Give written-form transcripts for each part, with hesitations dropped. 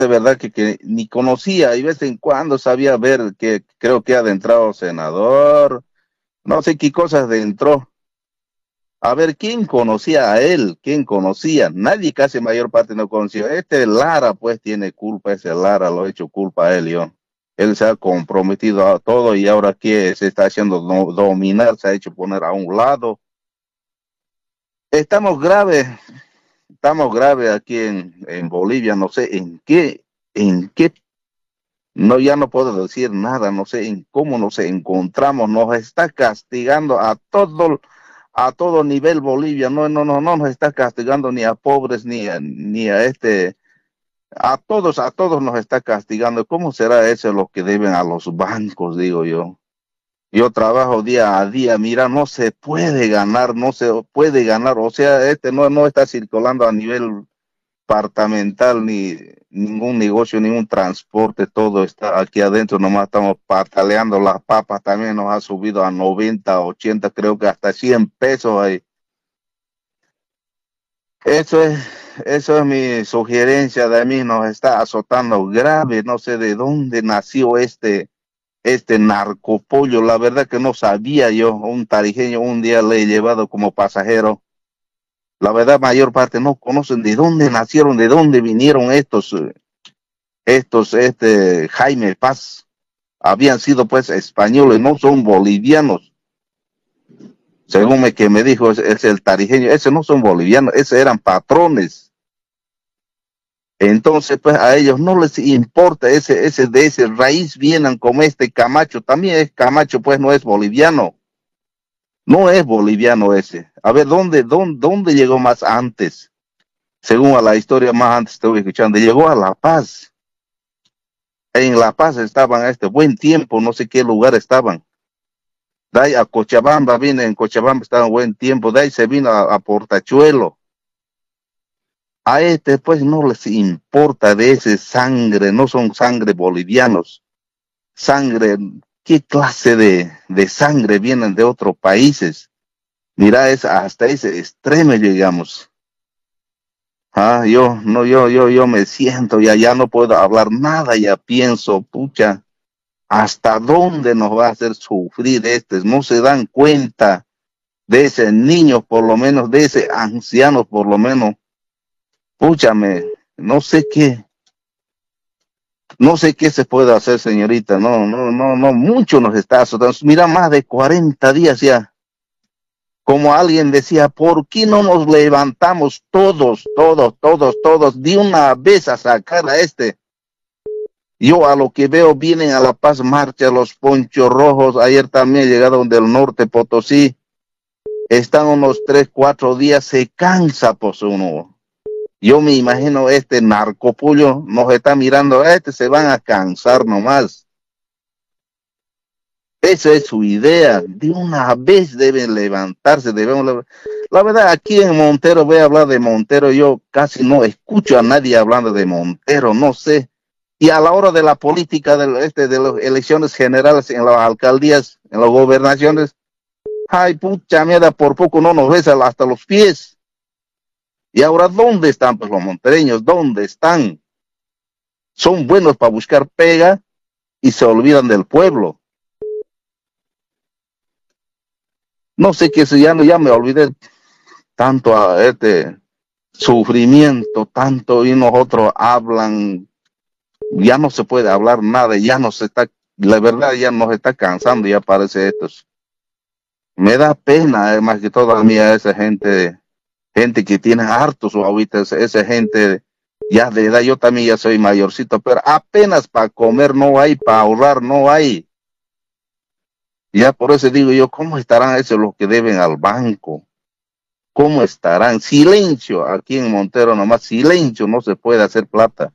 de verdad que ni conocía, y de vez en cuando sabía ver que creo que ha adentrado senador, no sé qué cosas entró. A ver, ¿quién conocía a él? ¿Quién conocía? Nadie, casi mayor parte no conocía. Este Lara, pues, tiene culpa, ese Lara lo ha hecho culpa a él, yo. Él se ha comprometido a todo y ahora que se está haciendo dominar, se ha hecho poner a un lado. Estamos graves, estamos graves aquí en Bolivia, no sé en qué, no, ya no puedo decir nada, no sé en cómo nos encontramos, nos está castigando a todo nivel Bolivia, no nos está castigando ni a pobres ni a a todos nos está castigando. ¿Cómo será eso lo que deben a los bancos, digo yo? Yo trabajo día a día, mira, no se puede ganar, no se puede ganar, o sea, no está circulando a nivel departamental, ni ningún negocio, ningún transporte, todo está aquí adentro, nomás estamos pataleando, las papas también nos ha subido a 90, 80, creo que hasta 100 pesos ahí. Eso es, eso es mi sugerencia de mí, nos está azotando grave, no sé de dónde nació este narcopollo, la verdad que no sabía yo, un tarijeño un día le he llevado como pasajero. La verdad, mayor parte no conocen de dónde nacieron, de dónde vinieron Jaime Paz. Habían sido pues españoles, no son bolivianos. Según que me dijo es el tarijeño, ese no son bolivianos, ese eran patrones. Entonces, pues a ellos no les importa ese de ese raíz vienen como este Camacho, también es Camacho, pues no es boliviano, no es boliviano ese. A ver, ¿dónde llegó más antes? Según a la historia más antes estuve escuchando, llegó a La Paz. En La Paz estaban a este buen tiempo, no sé qué lugar estaban. De ahí a Cochabamba, vine en Cochabamba, estaba en buen tiempo. De ahí se vino a Portachuelo. A pues no les importa de ese sangre, no son sangre bolivianos. Sangre, ¿qué clase de sangre vienen de otros países? Mira, es hasta ese extremo llegamos. Ah, yo me siento, ya no puedo hablar nada, ya pienso, pucha. ¿Hasta dónde nos va a hacer sufrir este? No se dan cuenta de ese niño, por lo menos, de ese anciano, por lo menos. Púchame, no sé qué, no sé qué se puede hacer, señorita. No, mucho nos está azotando. Mira, más de 40 días ya. Como alguien decía, ¿por qué no nos levantamos todos, de una vez a sacar a este? Yo a lo que veo vienen a La Paz marcha los ponchos rojos. Ayer también llegaron del norte Potosí. Están unos 3, 4 días, se cansa pues uno. Yo me imagino este narcopullo nos está mirando, se van a cansar nomás. Esa es su idea. De una vez deben levantarse, La verdad, aquí en Montero, voy a hablar de Montero, yo casi no escucho a nadie hablando de Montero, no sé. Y a la hora de la política de las elecciones generales en las alcaldías, en las gobernaciones, ay, pucha mierda, por poco no nos besan hasta los pies. Y ahora, ¿dónde están pues los montereños? ¿Dónde están? Son buenos para buscar pega y se olvidan del pueblo. No sé qué se llama, ya me olvidé tanto a este sufrimiento, tanto y nosotros hablan, ya no se puede hablar nada, ya no se está, la verdad ya nos está cansando, ya parece esto. Me da pena, más que todo a mí, a esa gente que tiene hartos ahorita, esa gente ya de edad, yo también ya soy mayorcito, pero apenas para comer no hay, para ahorrar no hay. Ya por eso digo yo, ¿cómo estarán esos los que deben al banco? ¿Cómo estarán? Silencio, aquí en Montero nomás, silencio, no se puede hacer plata.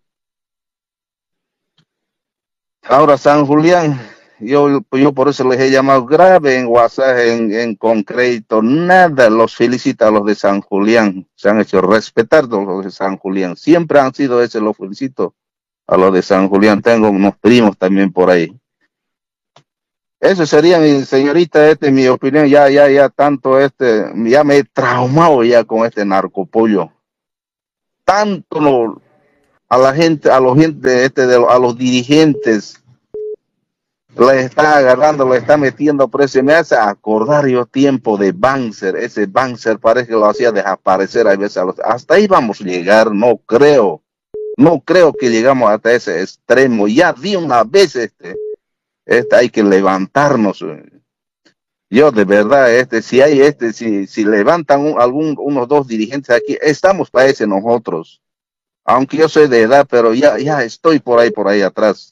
Ahora San Julián, yo por eso les he llamado grave en WhatsApp, en concreto, nada, los felicita a los de San Julián, se han hecho respetar los de San Julián, siempre han sido ese, los felicito a los de San Julián, tengo unos primos también por ahí. Eso sería, mi señorita, mi opinión, ya tanto ya me he traumado ya con este narcopollo. Tanto no, a la gente, a los gente, a los dirigentes, le está agarrando, le está metiendo precio. Me hace acordar yo tiempo de Banzer, ese Banzer parece que lo hacía desaparecer a veces. Hasta ahí vamos a llegar, no creo. No creo que llegamos hasta ese extremo. Ya di una vez hay que levantarnos. Yo de verdad, si levantan unos dos dirigentes aquí, estamos para ese nosotros. Aunque yo soy de edad, pero ya estoy por ahí atrás.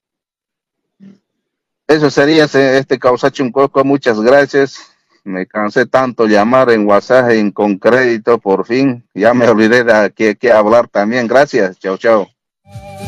Eso sería Causacho un poco, muchas gracias. Me cansé tanto llamar en WhatsApp con crédito, por fin. Ya me olvidé de qué hablar también. Gracias, chao, chao.